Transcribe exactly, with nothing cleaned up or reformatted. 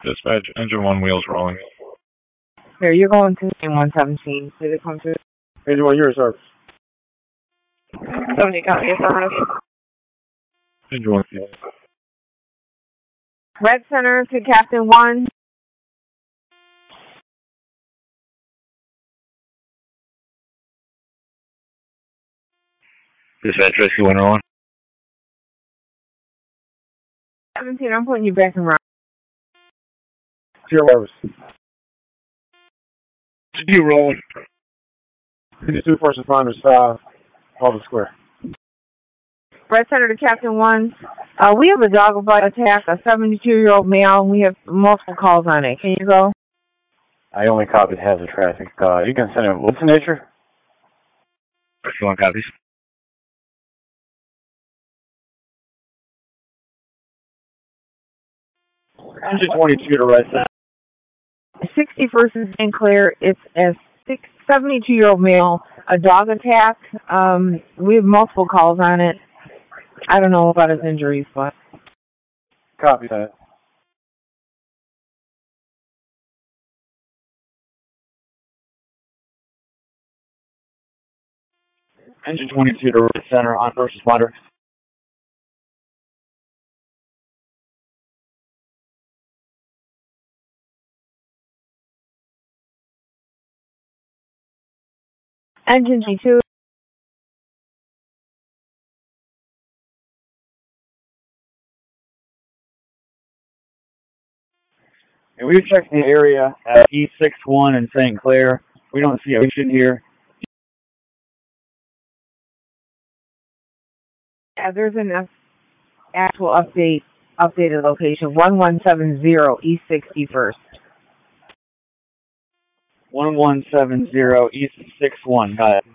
Dispatch, engine one, wheels rolling. Here, you're going to one seventeen. Did it come through? Engine one, your service. seventy copy, affirmative. Engine one, Red Center to Captain one. Dispatch, rescue one oh one. seventeen, I'm putting you back in route. Zero service. You rolling. fifty-two first responders, uh, Harvard Square. Red Center to Captain one. Uh, we have a dog bite attack, a seventy-two-year-old male, and we have multiple calls on it. Can you go? I only copied hazard traffic. Uh, you can send it. What's the nature? Rescue one copies. Engine twenty-two to Red Center. sixty-first is Saint Clair. It's a seventy-two-year-old male, a dog attack. Um, we have multiple calls on it. I don't know about his injuries, but... Copy that. Engine twenty-two to Red Center on first responder. Engine twenty-two. And we've checked the area at E sixty-one in Saint Clair. We don't see a patient here. Yeah, there's an actual update, updated location, one one seven zero East sixty-first. one one seven zero East sixty-one, got it.